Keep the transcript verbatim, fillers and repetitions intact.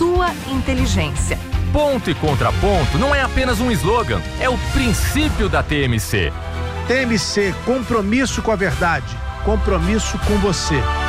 sua inteligência. Ponto e contraponto não é apenas um slogan, é o princípio da T M C. T M C, compromisso com a verdade, compromisso com você.